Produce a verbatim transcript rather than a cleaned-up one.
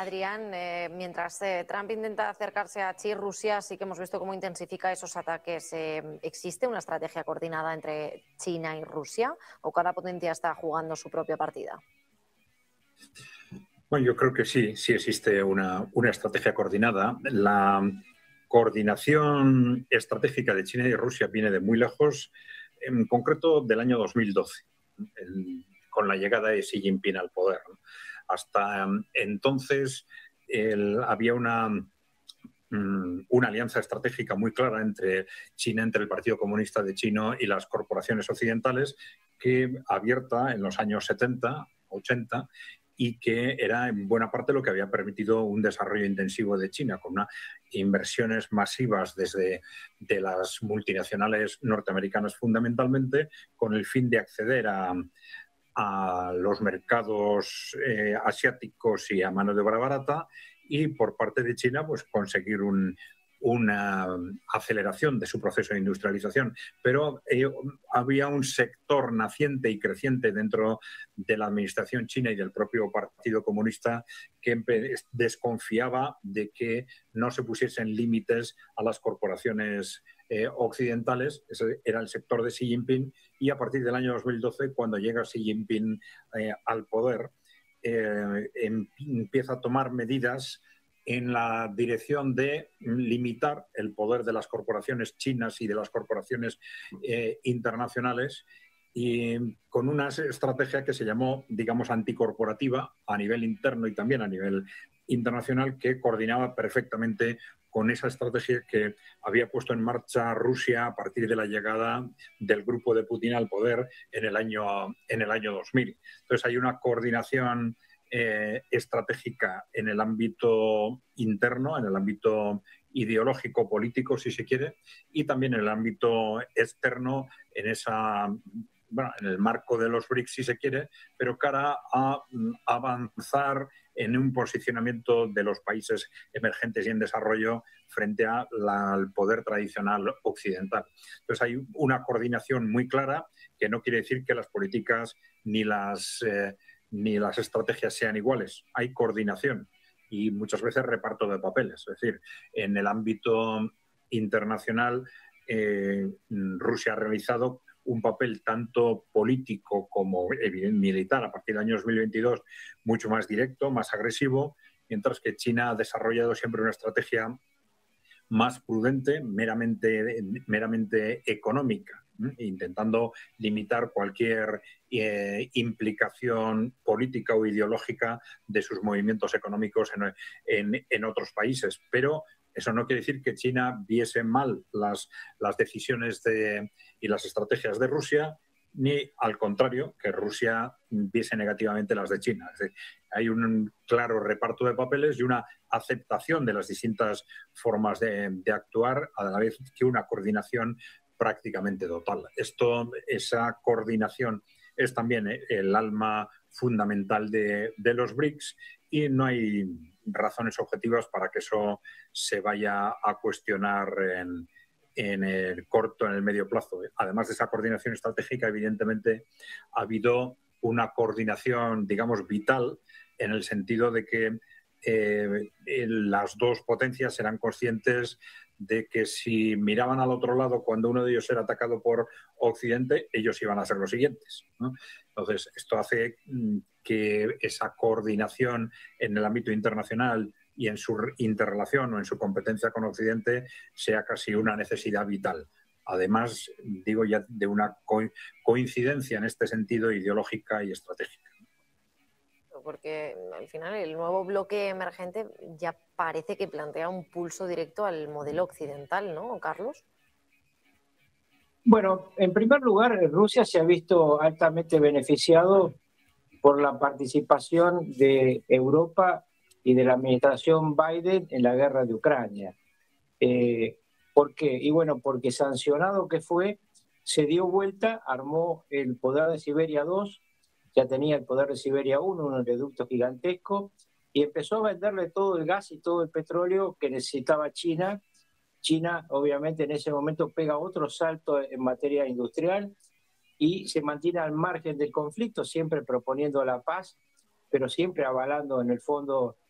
Adrián, eh, mientras eh, Trump intenta acercarse a Xi, Rusia sí que hemos visto cómo intensifica esos ataques. Eh, ¿Existe una estrategia coordinada entre China y Rusia o cada potencia está jugando su propia partida? Bueno, yo creo que sí, sí existe una, una estrategia coordinada. La coordinación estratégica de China y Rusia viene de muy lejos, en concreto del año dos mil doce, el, con la llegada de Xi Jinping al poder. Hasta entonces el, había una, una alianza estratégica muy clara entre China, entre el Partido Comunista de China y las corporaciones occidentales, que abierta en los años setenta, ochenta, y que era en buena parte lo que había permitido un desarrollo intensivo de China, con una, inversiones masivas desde de las multinacionales norteamericanas fundamentalmente, con el fin de acceder a, a los mercados eh, asiáticos y a mano de obra barata, y por parte de China pues conseguir un, una aceleración de su proceso de industrialización. Pero eh, había un sector naciente y creciente dentro de la administración china y del propio Partido Comunista que desconfiaba de que no se pusiesen límites a las corporaciones eh, occidentales. Ese era el sector de Xi Jinping, y a partir del año dos mil doce, cuando llega Xi Jinping eh, al poder, eh, empieza a tomar medidas en la dirección de limitar el poder de las corporaciones chinas y de las corporaciones eh, internacionales, y con una estrategia que se llamó, digamos, anticorporativa a nivel interno y también a nivel internacional, que coordinaba perfectamente con esa estrategia que había puesto en marcha Rusia a partir de la llegada del grupo de Putin al poder en el año, en el año dos mil. Entonces hay una coordinación Eh, estratégica en el ámbito interno, en el ámbito ideológico, político, si se quiere, y también en el ámbito externo, en esa, bueno, en el marco de los BRICS, si se quiere, pero cara a, a avanzar en un posicionamiento de los países emergentes y en desarrollo frente a la, al poder tradicional occidental. Entonces hay una coordinación muy clara, que no quiere decir que las políticas ni las eh, ni las estrategias sean iguales. Hay coordinación y muchas veces reparto de papeles. Es decir, en el ámbito internacional, eh, Rusia ha realizado un papel tanto político como militar a partir del año dos mil veintidós mucho más directo, más agresivo, mientras que China ha desarrollado siempre una estrategia más prudente, meramente, meramente económica, ¿eh? Intentando limitar cualquier eh, implicación política o ideológica de sus movimientos económicos en, en, en otros países. Pero eso no quiere decir que China viese mal las, las decisiones de, y las estrategias de Rusia, ni al contrario, que Rusia viese negativamente las de China. Es decir, hay un claro reparto de papeles y una aceptación de las distintas formas de, de actuar, a la vez que una coordinación prácticamente total. Esto, esa coordinación es también el alma fundamental de, de los BRICS, y no hay razones objetivas para que eso se vaya a cuestionar en, en el corto, en el medio plazo. Además de esa coordinación estratégica, evidentemente ha habido una coordinación, digamos, vital, en el sentido de que eh, las dos potencias eran conscientes de que si miraban al otro lado cuando uno de ellos era atacado por Occidente, ellos iban a ser los siguientes, ¿no? Entonces, esto hace que esa coordinación en el ámbito internacional y en su interrelación o en su competencia con Occidente sea casi una necesidad vital. Además, digo ya, de una co coincidencia en este sentido ideológica y estratégica. Porque al final el nuevo bloque emergente ya parece que plantea un pulso directo al modelo occidental, ¿no, Carlos? Bueno, en primer lugar, Rusia se ha visto altamente beneficiado por la participación de Europa y de la administración Biden en la guerra de Ucrania. Eh, ¿Por qué? Y bueno, porque sancionado que fue, se dio vuelta, armó el poder de Siberia dos, ya tenía el poder de Siberia uno, un oleoducto gigantesco, y empezó a venderle todo el gas y todo el petróleo que necesitaba China. China, obviamente, en ese momento pega otro salto en materia industrial y se mantiene al margen del conflicto, siempre proponiendo la paz, pero siempre avalando en el fondo